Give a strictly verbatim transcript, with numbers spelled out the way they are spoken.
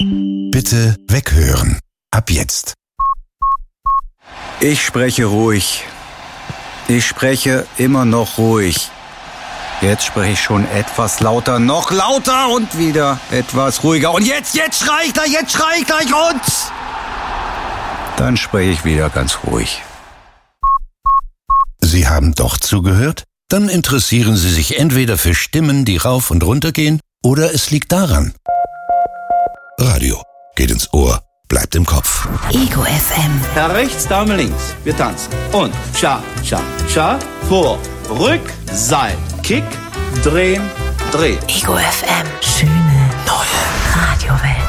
Bitte weghören. Ab jetzt. Ich spreche ruhig. Ich spreche immer noch ruhig. Jetzt spreche ich schon etwas lauter, noch lauter und wieder etwas ruhiger. Und jetzt, jetzt schrei ich gleich, jetzt schrei ich gleich und... Dann spreche ich wieder ganz ruhig. Sie haben doch zugehört? Dann interessieren Sie sich entweder für Stimmen, die rauf und runter gehen, oder es liegt daran. Radio geht ins Ohr, bleibt im Kopf. Ego F M. Herr rechts, Dame links. Wir tanzen. Und Scha, Scha, Scha. Vor, Rück, Seil. Kick, drehen, drehen. Ego F M. Schöne neue Radiowelt.